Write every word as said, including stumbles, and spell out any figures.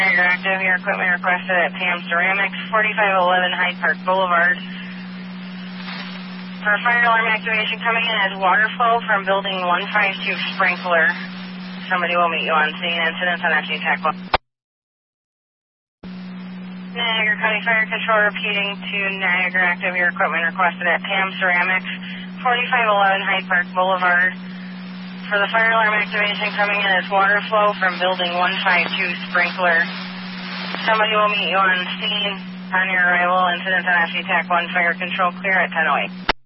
You're active. Your equipment requested at P M Ceramics, forty-five eleven Hyde Park Boulevard. For fire alarm activation coming in as water flow from building one five two sprinkler. Somebody will meet you on scene. Incidents on F G TAC one. Niagara County Fire Control repeating to Niagara active. Your equipment requested at P M Ceramics, forty-five eleven Hyde Park Boulevard. For the fire alarm activation coming in as water flow from building one five two sprinkler. Somebody will meet you on scene on your arrival. Incidents on F G TAC one. Fire control clear at ten oh eight.